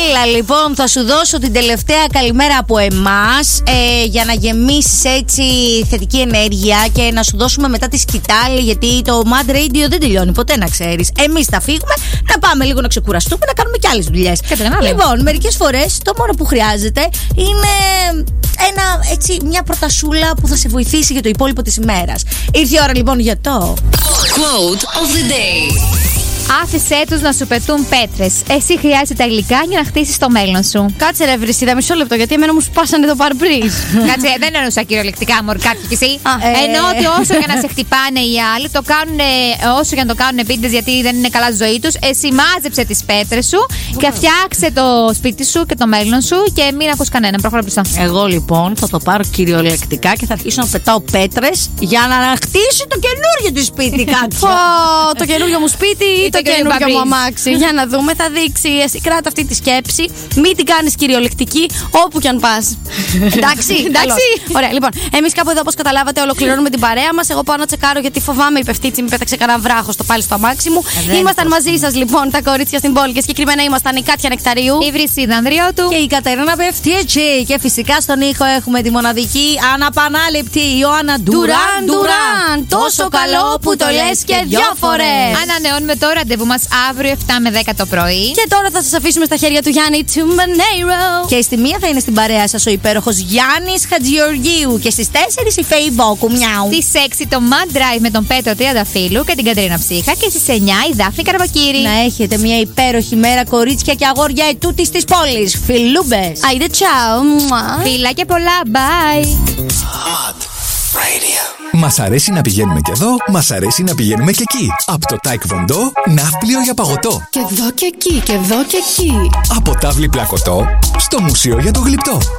Έλα λοιπόν, θα σου δώσω την τελευταία καλημέρα από εμάς για να γεμίσεις έτσι θετική ενέργεια και να σου δώσουμε μετά τη σκητάλη, γιατί το Mad Radio δεν τελειώνει ποτέ, να ξέρεις. Εμείς θα φύγουμε, να πάμε λίγο να ξεκουραστούμε, να κάνουμε και άλλες δουλειές. Λοιπόν, μερικές φορές το μόνο που χρειάζεται είναι μια προτασούλα που θα σε βοηθήσει για το υπόλοιπο της ημέρας. Ήρθε η ώρα λοιπόν για το Quote of the day. Άφησέ τους να σου πετούν πέτρες. Εσύ χρειάζεται τα υλικά για να χτίσεις το μέλλον σου. Κάτσε ρε Βρυσίδα, μισό λεπτό, γιατί εμένα μου σπάσανε το παρμπρίζ. Κάτσε, δεν εννοούσα κυριολεκτικά, μωρ, κάποιοι κι εσύ. Εννοώ ότι όσο για να σε χτυπάνε οι άλλοι, το κάνουν όσο για να το κάνουν επίτηδες, γιατί δεν είναι καλά στη ζωή τους. Εσύ μάζεψε τις πέτρες σου και φτιάξε το σπίτι σου και το μέλλον σου και μην ακούς κανέναν. Προχωρά πίσω. Εγώ λοιπόν θα το πάρω κυριολεκτικά και θα αρχίσω να πετάω πέτρες για να χτίσει το καινούργιο του σπίτι κάποιο. Το καινούργιο μου σπίτι ή το καινούργιο μου αμάξι. Για να δούμε, θα δείξει. Εσύ κράτα αυτή τη σκέψη. Μην την κάνεις κυριολεκτική όπου κι αν πας. Εντάξει. Ωραία, λοιπόν. Εμείς κάπου εδώ, όπως καταλάβατε, ολοκληρώνουμε την παρέα μας. Εγώ πάω να τσεκάρω γιατί φοβάμαι η Πεφτίτσι μην πέταξε κανένα βράχο πάλι στο αμάξι μου. Ήμασταν μαζί σας λοιπόν τα κορίτσια στην πόλη και συγκεκριμένα ήμασταν η Κάτια Νεκταρίου, η Βρυσίδα Ανδριώτου και η Κατερίνα Πεφτίτσι. Και φυσικά στον ήχο έχουμε τη μοναδική αναπανάληπτη Ιωάννα Ντουράν. Τόσο καλό που το λες και δυο φορές. Ανανεώνουμε το ραντεβού μας αύριο 7 με 10 το πρωί. Και τώρα θα σας αφήσουμε στα χέρια του Γιάννη Τσουμπανέιρο. Και στη μία θα είναι στην παρέα σας ο υπέροχος Γιάννης Χατζιοργίου. Και στις 4 η Φέη Μπόκου. Μιάου. Στις 6 το Mad Drive με τον Πέτρο Τριανταφύλου και την Κατερίνα Ψύχα. Και στις 9 η Δάφνη Καραβακύρη. Να έχετε μια υπέροχη μέρα, κορίτσια και αγόρια ετούτης της πόλης. Φιλούμπες. Άιντε τσάου. Φιλά και πολλά. Bye. Μας αρέσει να πηγαίνουμε και εδώ, μας αρέσει να πηγαίνουμε και εκεί. Από το Taekwondo, ναύπλιο για παγωτό. Και εδώ και εκεί, και εδώ και εκεί. Από τάβλη πλακωτό, στο μουσείο για το γλυπτό.